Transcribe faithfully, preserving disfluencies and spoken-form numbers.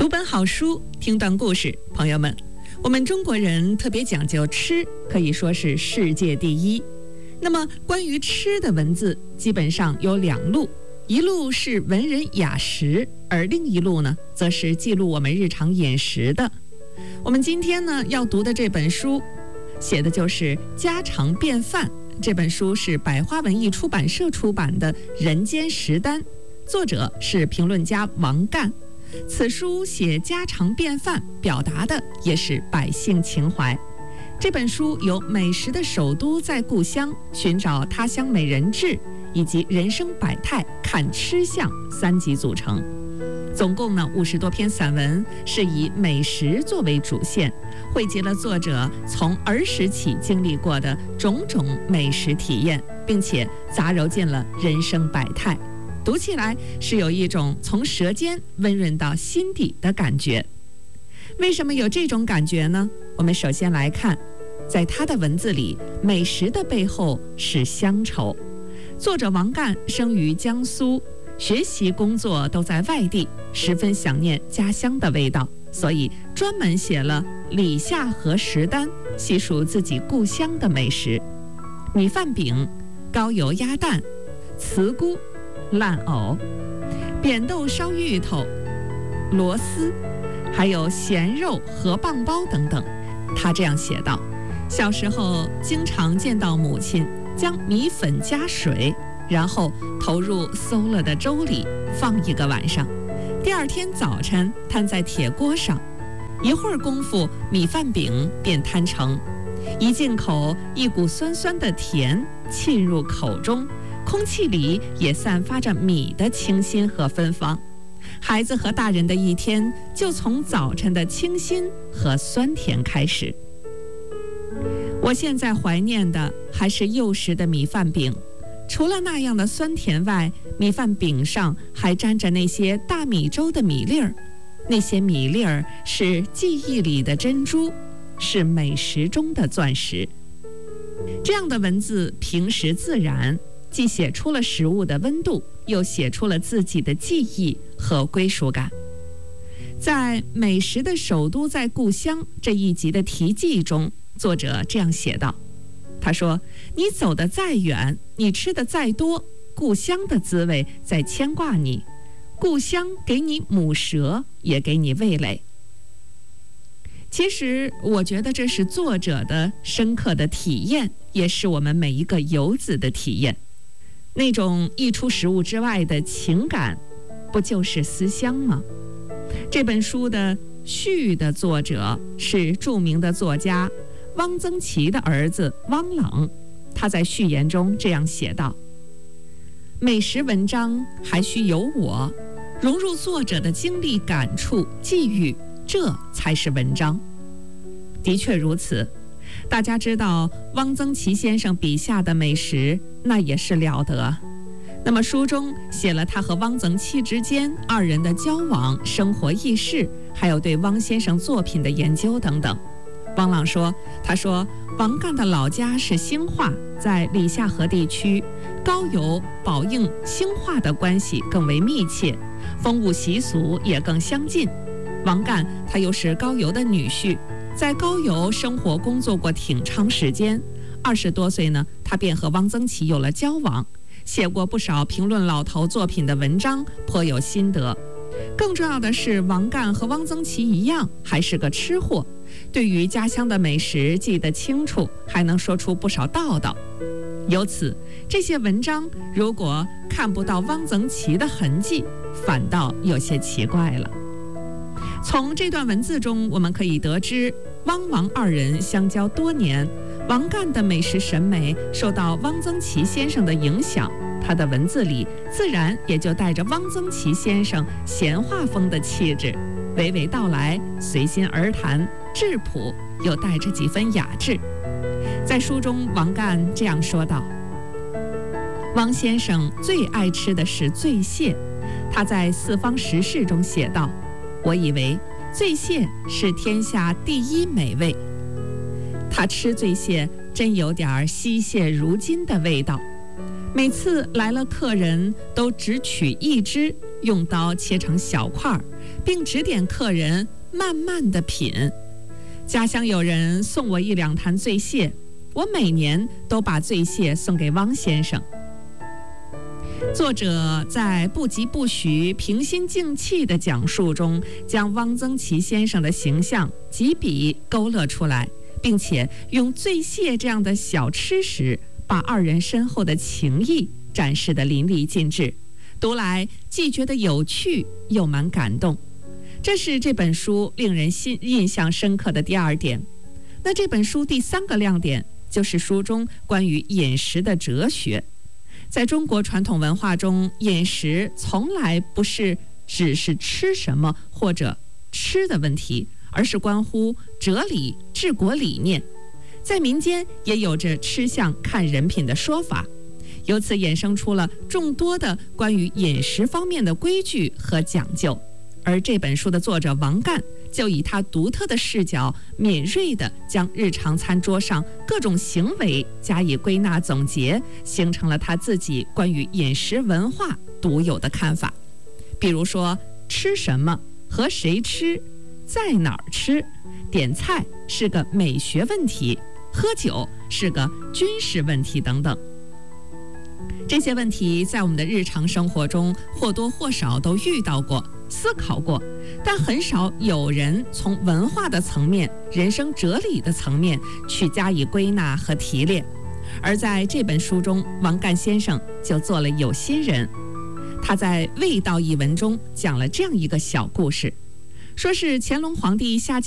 读本好书，听段故事。朋友们，我们中国人特别讲究吃，可以说是世界第一。那么关于吃的文字基本上有两路，一路是文人雅食，而另一路呢则是记录我们日常饮食的。我们今天呢要读的这本书写的就是家常便饭。这本书是百花文艺出版社出版的《人间食单》，作者是评论家王干。此书写家常便饭，表达的也是百姓情怀。这本书由美食的首都在故乡、寻找他乡美人志以及人生百态看吃相三集组成。总共呢五十多篇散文，是以美食作为主线，汇集了作者从儿时起经历过的种种美食体验，并且杂糅进了人生百态。读起来是有一种从舌尖温润到心底的感觉。为什么有这种感觉呢？我们首先来看，在他的文字里，美食的背后是乡愁。作者王干生于江苏，学习工作都在外地，十分想念家乡的味道，所以专门写了《里下河食单》，细数自己故乡的美食：米饭饼、高油鸭蛋、茨菇、烂藕、扁豆烧芋头、螺丝，还有咸肉和棒包等等。他这样写道：小时候经常见到母亲将米粉加水，然后投入馊了的粥里放一个晚上，第二天早晨摊在铁锅上，一会儿功夫米饭饼便摊成。一进口，一股酸酸的甜沁入口中，空气里也散发着米的清新和芬芳。孩子和大人的一天就从早晨的清新和酸甜开始。我现在怀念的还是幼时的米饭饼，除了那样的酸甜外，米饭饼上还沾着那些大米粥的米粒儿。那些米粒儿是记忆里的珍珠，是美食中的钻石。这样的文字平实自然，既写出了食物的温度，又写出了自己的记忆和归属感。在《美食的首都在故乡》这一集的题记中，作者这样写道，他说：你走得再远，你吃得再多，故乡的滋味在牵挂你，故乡给你母舌，也给你味蕾。其实我觉得这是作者的深刻的体验，也是我们每一个游子的体验。那种溢出食物之外的情感，不就是思乡吗？这本书的序的作者是著名的作家汪曾祺的儿子汪朗，他在序言中这样写道：美食文章还需有我，融入作者的经历感触际遇，这才是文章。的确如此，大家知道汪曾祺先生笔下的美食，那也是了得。那么书中写了他和汪曾祺之间二人的交往、生活轶事，还有对汪先生作品的研究等等。汪朗说，他说王干的老家是兴化，在里下河地区，高邮、宝应、兴化的关系更为密切，风物习俗也更相近。王干他又是高邮的女婿，在高邮生活工作过挺长时间，二十多岁呢，他便和汪曾祺有了交往，写过不少评论老头作品的文章，颇有心得。更重要的是，王干和汪曾祺一样，还是个吃货，对于家乡的美食记得清楚，还能说出不少道道。由此，这些文章如果看不到汪曾祺的痕迹，反倒有些奇怪了。从这段文字中，我们可以得知，汪王二人相交多年，王干的美食审美受到汪曾祺先生的影响，他的文字里自然也就带着汪曾祺先生闲话风的气质，娓娓道来，随心而谈，质朴又带着几分雅致。在书中，王干这样说道：汪先生最爱吃的是醉蟹，他在《四方食事》中写道：我以为醉蟹是天下第一美味。他吃醉蟹真有点惜蟹如金的味道，每次来了客人都只取一只， 用刀切成小块儿，并指点客人慢慢地品。家乡有人送我一两坛醉蟹，我每年都把醉蟹送给汪先生。作者在不疾不徐、平心静气的讲述中，将汪曾祺先生的形象几笔勾勒出来，并且用醉蟹这样的小吃食，把二人深厚的情谊展示得淋漓尽致，读来既觉得有趣，又蛮感动。这是这本书令人心印象深刻的第二点。那这本书第三个亮点就是书中关于饮食的哲学。在中国传统文化中，饮食从来不是只是吃什么或者吃的问题，而是关乎哲理、治国理念。在民间也有着吃相看人品的说法，由此衍生出了众多的关于饮食方面的规矩和讲究。而这本书的作者王干就以他独特的视角，敏锐地将日常餐桌上各种行为加以归纳总结，形成了他自己关于饮食文化独有的看法。比如说，吃什么、和谁吃、在哪儿吃，点菜是个美学问题，喝酒是个军事问题等等。这些问题在我们的日常生活中或多或少都遇到过、思考过，但很少有人从文化的层面、人生哲理的层面去加以归纳和提炼。而在这本书中，王干先生就做了有心人。他在《味道》一文中讲了这样一个小故事，说是乾隆皇帝下